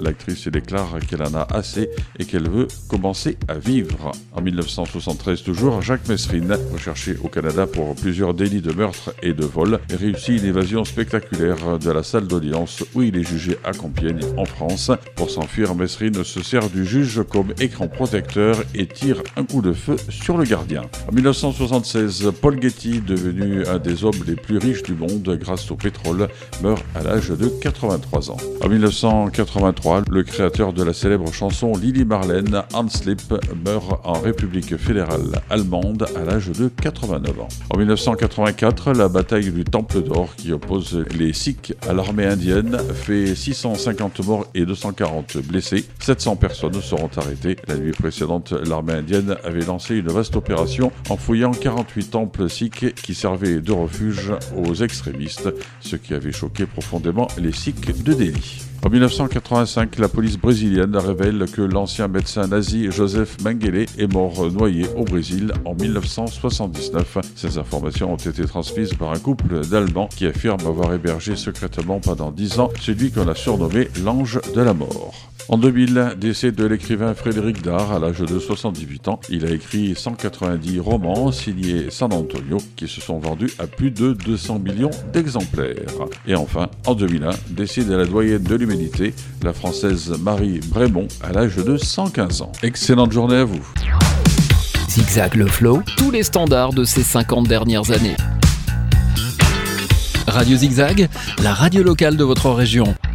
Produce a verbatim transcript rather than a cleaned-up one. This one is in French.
l'actrice déclare qu'elle en a assez et qu'elle veut commencer à vivre. En mille neuf cent soixante-treize toujours, Jacques Messrine, recherché au Canada pour plusieurs délits de meurtre et de vol, réussit une évasion spectaculaire de la salle d'audience où il est jugé à Compiègne, en France. Pour s'enfuir, Messrine se sert du juge comme écran protecteur et tire un coup de feu sur le gardien. En mille neuf cent soixante-seize, Paul Getty, devenu un des hommes les plus riches du monde grâce au pétrole, meurt à l'âge de quatre-vingt-trois ans. En mille neuf cent quatre-vingt-trois, le créateur de la célèbre chanson Lili Marlène, Hans Lipp, meurt en République fédérale allemande à l'âge de quatre-vingt-neuf ans. En mille neuf cent quatre-vingt-quatre, la bataille du Temple d'Or qui oppose les Sikhs à l'armée indienne fait six cent cinquante morts et deux cent quarante blessés. sept cents personnes seront arrêtées. La nuit précédente, l'armée indienne avait lancé une vaste opération en fouillant quarante-huit temples sikhs qui servaient de refuge aux extrémistes, ce qui avait choqué profondément les Sikhs de Delhi. En mille neuf cent quatre-vingt-cinq, la police brésilienne révèle que l'ancien médecin nazi Joseph Mengele est mort noyé au Brésil en mille neuf cent soixante-dix-neuf. Ces informations ont été transmises par un couple d'Allemands qui affirme avoir hébergé secrètement pendant dix ans celui qu'on a surnommé l'ange de la mort. En deux mille, décès de l'écrivain Frédéric Dard à l'âge de soixante-dix-huit ans. Il a écrit cent quatre-vingt-dix romans signés San Antonio qui se sont vendus à plus de deux cents millions d'exemplaires. Et enfin, en deux mille un, décès de la doyenne de l'humanité, la française Marie Brémond à l'âge de cent quinze ans. Excellente journée à vous. Zigzag le Flow, tous les standards de ces cinquante dernières années. Radio Zigzag, la radio locale de votre région.